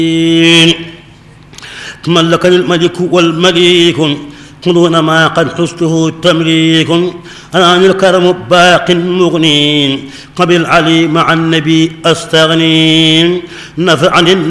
ملكني الملك والمليك دون ما قد حسته التمليك أنا عن الكرم باق مغني قبل علي مع النبي أستغني نفعني